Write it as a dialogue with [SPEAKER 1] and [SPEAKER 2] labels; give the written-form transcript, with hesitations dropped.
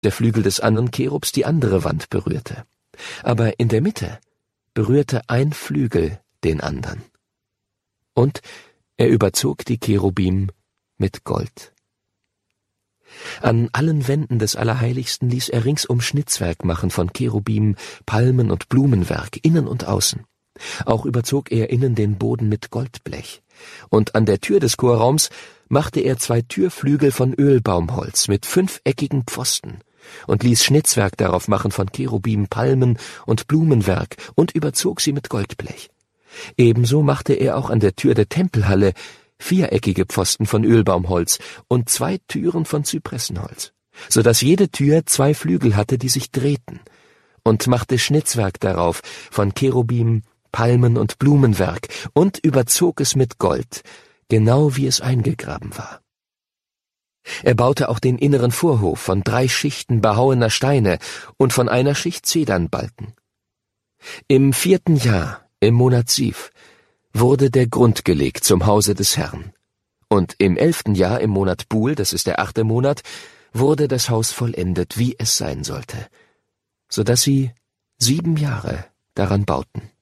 [SPEAKER 1] der Flügel des anderen Cherubs die andere Wand berührte. Aber in der Mitte berührte ein Flügel den anderen. Und er überzog die Cherubim mit Gold. An allen Wänden des Allerheiligsten ließ er ringsum Schnitzwerk machen von Cherubim, Palmen und Blumenwerk, innen und außen. Auch überzog er innen den Boden mit Goldblech. Und an der Tür des Chorraums machte er 2 Türflügel von Ölbaumholz mit 5-eckigen Pfosten und ließ Schnitzwerk darauf machen von Cherubim, Palmen und Blumenwerk und überzog sie mit Goldblech. Ebenso machte er auch an der Tür der Tempelhalle 4-eckige Pfosten von Ölbaumholz und 2 Türen von Zypressenholz, so dass jede Tür 2 Flügel hatte, die sich drehten, und machte Schnitzwerk darauf von Cherubim, Palmen und Blumenwerk und überzog es mit Gold, genau wie es eingegraben war. Er baute auch den inneren Vorhof von 3 Schichten behauener Steine und von einer Schicht Zedernbalken. Im 4. Jahr, im Monat Siv, wurde der Grund gelegt zum Hause des Herrn. Und im 11. Jahr, im Monat Bul, das ist der 8. Monat, wurde das Haus vollendet, wie es sein sollte, so dass sie 7 Jahre daran bauten.